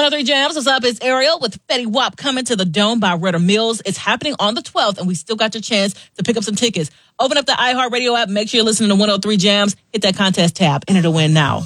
103 Jams, what's up? It's Ariel with Fetty Wap coming to the Dome by Ritter Mills. It's happening on the 12th, and we still got your chance to pick up some tickets. Open up the iHeartRadio app. Make sure you're listening to 103 Jams. Hit that contest tab. Enter to win now.